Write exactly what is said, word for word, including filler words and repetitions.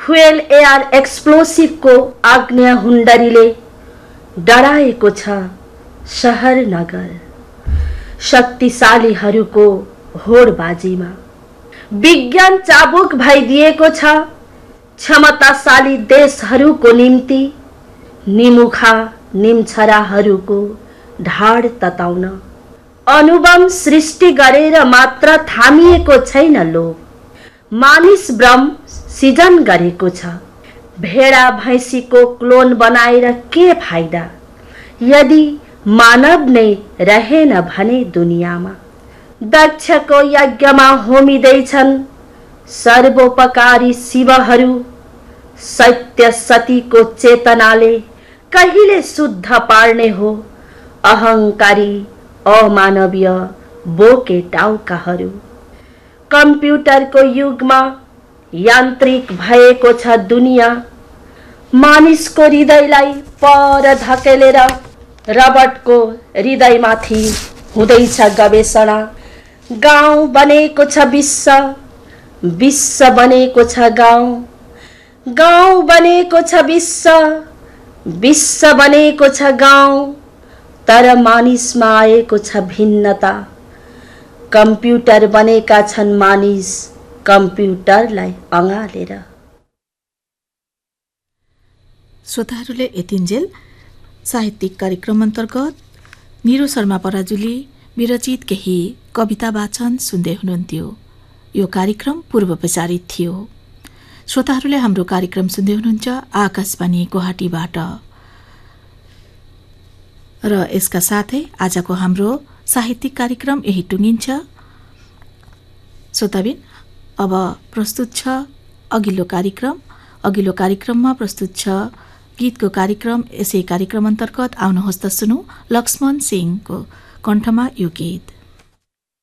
Fuel air एक्सप्लोसिभको आग्नेय हुन्डरीले डराएको छ शहर नगर। शक्तिशालीहरूको होडबाजीमा विज्ञान चाबुक भइदिएको छ क्षमताशाली देशहरूको निम्ति निमुखा निमछराहरूको ढाड तताउन। अनुभव सृष्टि गरेर मात्र थामिएको छैन लोभ। मानिस भ्रम सिर्जन गरेको छ। भेडा भैँसीको क्लोन बनाएर के फाइदा यदि मानव नै रहेन भने दुनियाँमा। दक्षको यज्ञमा होमिँदैछन् सर्वोपकारी शिवहरू। सत्य सतीको चेतनाले कहिले शुद्ध पार्ने हो अहंकारी अमानवीय बोके टाउकाहरू। कम्प्युटरको युगमा यान्त्रिक भएको छ दुनिया। मानिसको हृदयलाई पर धकेलेर रबटको हृदयमाथि हुँदैछ गवेषणा। गाउँ बनेको छ विश्व विश्व बनेको छ गाउँ। गाउँ बनेको छ विश्व विश्व बनेको छ गाउँ। तर मानिसमा आएको छ भिन्नता। कम्प्युटर बनेका छन् मानिस कम्प्युटरलाई अँगालेर। श्रोताहरूले यतिन्जेल साहित्यिक कार्यक्रम अन्तर्गत निरु शर्मा पराजुली विरचित केही कविता वाचन सुन्दै हुनुहुन्थ्यो। यो कार्यक्रम पूर्व प्रसारित थियो। श्रोताहरूले हाम्रो कार्यक्रम सुन्दै हुनुहुन्छ आकाशवाणी गुवाहाटीबाट र यसका साथै आजको हाम्रो साहित्यिक कार्यक्रम यही टुङ्गिन्छ। श्रोताबिन अब प्रस्तुत छ अघिल्लो कार्यक्रम। अघिल्लो कार्यक्रममा प्रस्तुत छ गीतको कार्यक्रम। यसै कार्यक्रम अन्तर्गत आउनुहोस् त सुनौ लक्ष्मण सिंहको कण्ठमा यो गीत।